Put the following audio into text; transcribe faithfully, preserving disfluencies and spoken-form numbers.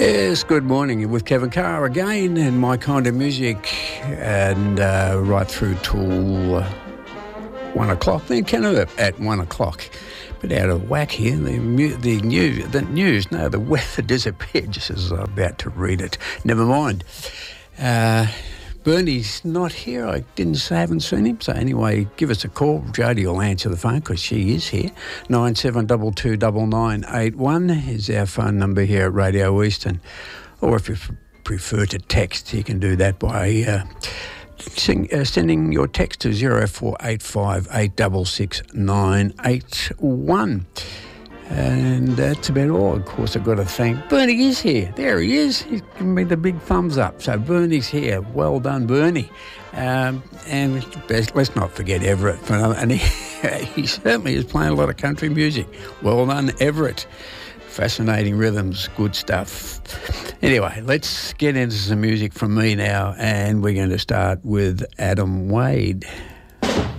Yes, good morning with Kevin Carr again and My Kind of Music, and uh, right through till uh, one o'clock. Then Canada at one o'clock. Bit out of whack here. The, mu- the news, the news, no, the weather disappeared just as I was about to read it. Never mind. Uh, Bernie's not here. I didn't say, haven't seen him. So anyway, give us a call. Jodie will answer the phone because she is here. nine seven two two nine nine eight one is our phone number here at Radio Eastern. Or if you f- prefer to text, you can do that by uh, sing, uh, sending your text to zero four eight five eight six six nine eight one. And that's about all. Of course, I've got to thank Bernie is here. There he is. He's giving me the big thumbs up. So Bernie's here. Well done, Bernie. Um, and best, let's not forget Everett. For another, and he, he certainly is playing a lot of country music. Well done, Everett. Fascinating rhythms, good stuff. Anyway, let's get into some music from me now. And we're going to start with Adam Wade.